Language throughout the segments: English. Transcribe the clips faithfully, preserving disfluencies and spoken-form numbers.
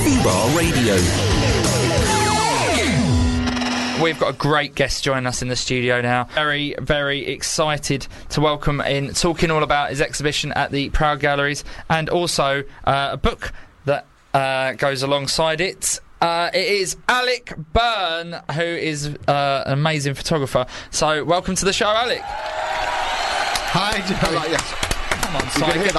Fubar Radio. We've got a great guest joining us in the studio now. Very, very excited to welcome in, talking all about his exhibition at the Proud Galleries, and also uh, a book that uh, goes alongside it. Uh, it is Alec Byrne, who is uh, an amazing photographer. So, welcome to the show, Alec. Hi, Joe. Like, yes. Come on, you can hear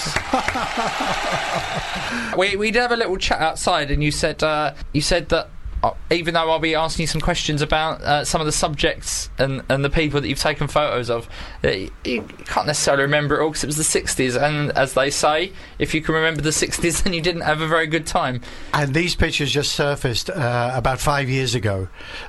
that applause. we we did have a little chat outside, and you said uh, you said that. Uh, even though I'll be asking you some questions about uh, some of the subjects and, and the people that you've taken photos of, uh, you, you can't necessarily remember it all because it was the sixties, and as they say, if you can remember the sixties, then you didn't have a very good time. And these pictures just surfaced uh, about five years ago,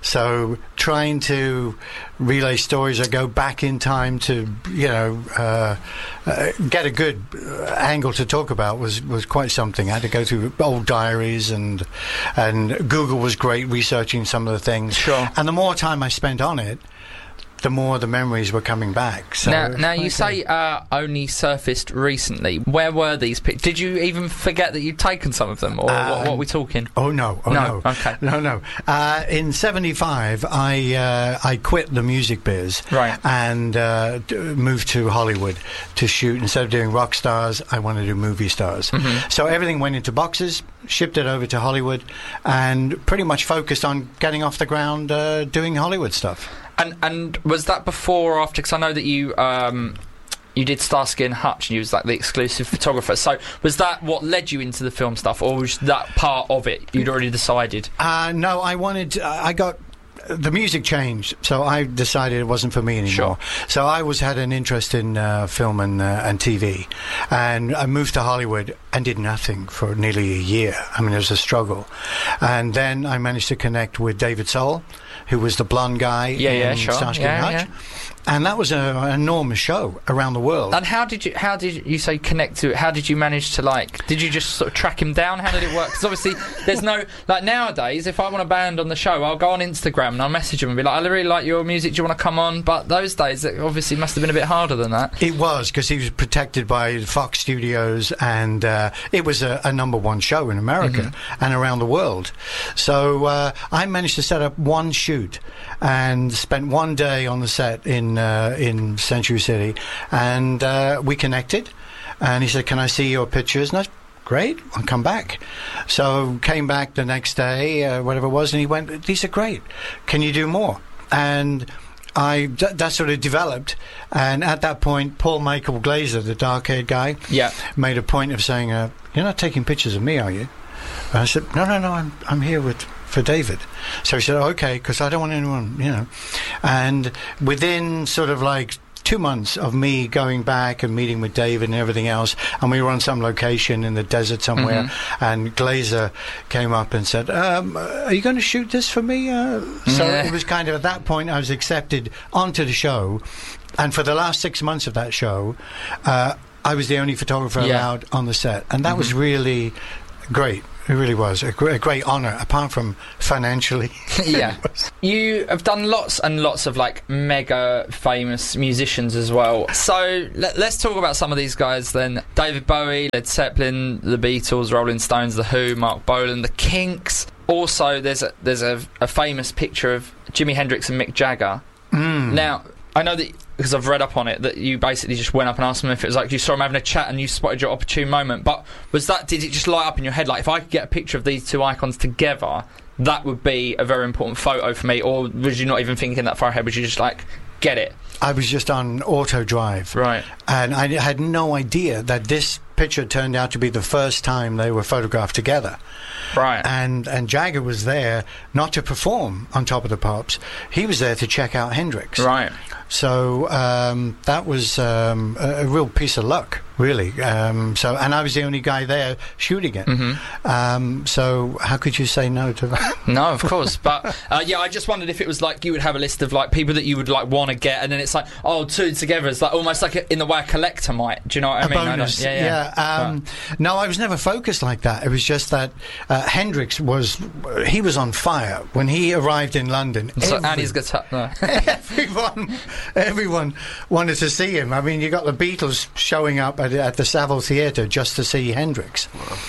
so trying to relay stories that go back in time to, you know, uh, uh, get a good uh, angle to talk about was, was quite something. I had to go through old diaries, and and Google was great researching some of the things. Sure. And the more time I spent on it, the more the memories were coming back. So now, now you okay. say uh, only surfaced recently. Where were these pictures? Did you even forget that you'd taken some of them, or uh, what, what are we talking? Oh no! Oh no! no! Okay. No, no. Uh, in seventy-five, I uh, I quit the music biz, right, and uh, d- moved to Hollywood to shoot. Instead of doing rock stars, I wanted to do movie stars. Mm-hmm. So everything went into boxes, shipped it over to Hollywood, and pretty much focused on getting off the ground, uh, doing Hollywood stuff. And and was that before or after? Because I know that you um, you did Starsky and Hutch, and you was like the exclusive photographer. So was that what led you into the film stuff, or was that part of it you'd already decided? Uh, no, I wanted. Uh, I got. The music changed, so I decided it wasn't for me anymore. Sure. So I was had an interest in uh, film and uh, and T V, and I moved to Hollywood and did nothing for nearly a year. I mean, it was a struggle, and then I managed to connect with David Soul, who was the blonde guy yeah, in yeah, sure. Starsky yeah, and Hutch. Yeah. And that was a, an enormous show around the world. And how did you how did you say connect to it? How did you manage to, like, did you just sort of track him down? How did it work? Because obviously there's no, like, nowadays if I want a band on the show, I'll go on Instagram and I'll message him and be like, I really like your music, do you want to come on? But those days it obviously must have been a bit harder than that. It was, because he was protected by Fox Studios, and uh, it was a, a number one show in America mm-hmm. and around the world. So uh, I managed to set up one shoot and spent one day on the set in uh, in Century City, and uh, we connected, and he said, can I see your pictures? And I said, great, I'll come back. So came back the next day, uh, whatever it was, and he went, these are great, can you do more? And I d- that sort of developed, and at that point Paul Michael Glazer, the dark-haired guy, yeah. made a point of saying, uh, you're not taking pictures of me, are you? And I said, no, no, no, I'm I'm here with for David. So he said, okay, because I don't want anyone, you know. And within sort of like two months of me going back and meeting with David and everything else, and we were on some location in the desert somewhere, mm-hmm. and Glazer came up and said, um, are you going to shoot this for me? Uh, so yeah. it was kind of, at that point I was accepted onto the show, and for the last six months of that show, uh, I was the only photographer yeah. allowed on the set, and that mm-hmm. was really great. It really was a, gr- a great honour, apart from financially. Yeah. You have done lots and lots of, like, mega famous musicians as well. So let, let's talk about some of these guys then. David Bowie, Led Zeppelin, the Beatles, Rolling Stones, The Who, Mark Bolan, the Kinks. Also, there's a, there's a, a famous picture of Jimi Hendrix and Mick Jagger. Mm. Now, I know that, because I've read up on it, that you basically just went up and asked them if it was like you saw them having a chat and you spotted your opportune moment. But was that, did it just light up in your head, like, if I could get a picture of these two icons together, that would be a very important photo for me? Or was you not even thinking that far ahead? Was you just like, get it? I was just on auto drive. Right. And I had no idea that this picture turned out to be the first time they were photographed together. Right. And and Jagger was there not to perform on Top of the Pops. He was there to check out Hendrix. Right. So um, that was um, a, a real piece of luck, really. Um, so, and I was the only guy there shooting it. Mm-hmm. Um, so how could you say no to that? No, of course. But uh, yeah, I just wondered if it was like you would have a list of like people that you would like want to get, and then it's like, oh, two together. It's like almost like a, in the way a collector might. Do you know what I a mean? bonus. I yeah, yeah. yeah um, no, I was never focused like that. It was just that uh, Hendrix was he was on fire when he arrived in London. So every, Annie's guitar. No. everyone, everyone wanted to see him. I mean, you got the Beatles showing up at, at the Savile Theatre just to see Hendrix.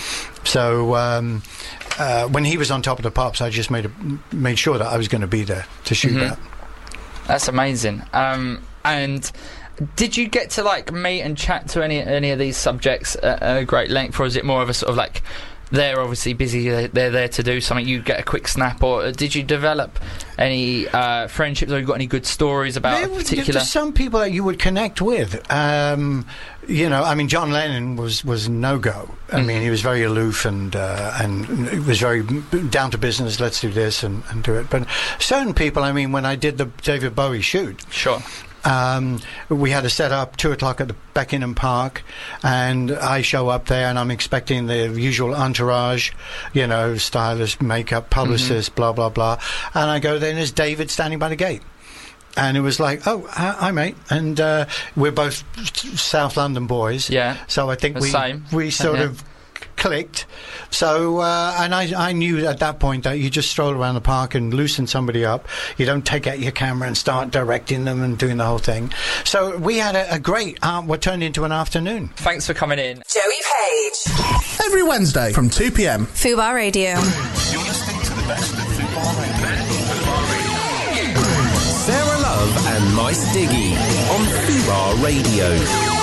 So um, uh, when he was on Top of the Pops, I just made a, made sure that I was going to be there to shoot Mhm. that. That's amazing. Um, and did you get to like meet and chat to any any of these subjects at a great length, or is it more of a sort of like they're obviously busy, they're they're there to do something, you get a quick snap, or did you develop any uh, friendships, or you got any good stories about There a were- particular? There's some people that you would connect with. Um, you know, I mean, John Lennon was was no go. I Mm. mean, he was very aloof and uh, and it was very down to business. Let's do this and, and do it. But certain people, I mean, when I did the David Bowie shoot. Sure. Um, we had a set up two o'clock at the Beckenham Park, and I show up there, and I'm expecting the usual entourage, you know, stylist, makeup, publicist, blah blah blah, and I go there, and there's David standing by the gate. And it was like, oh, hi, hi mate, and uh, we're both South London boys, Yeah. so I think The we same. we sort Yeah. of clicked. So uh, and I, I knew at that point that you just stroll around the park and loosen somebody up. You don't take out your camera and start directing them and doing the whole thing. So we had a, a great uh, what turned into an afternoon. Thanks for coming in. Joey Page. Every Wednesday from two p.m. Fubar Radio. You're listening to the best of Fubar Radio. Sarah Love and Mice Diggy on Fubar Radio.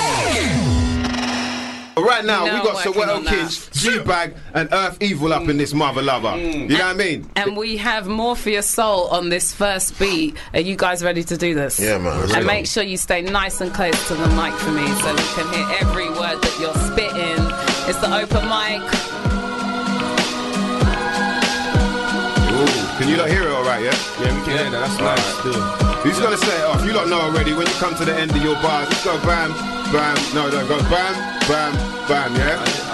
Right now, You know we got I'm working Soweto on that. Kids, G-Bag, and Earth Evil up in this mother lover. You know what I mean? And we have Morpheus Soul on this first beat. Are you guys ready to do this? Yeah, man. Let's And go. make sure you stay nice and close to the mic for me so we can hear every word that you're spitting. It's the open mic. Ooh, can you lot hear it all right, yeah? Yeah, we can hear that. That's nice. Who's going to say it off? You lot know already. When you come to the end of your bars, just go bam, bam. No, no, go bam, bam, bam, yeah?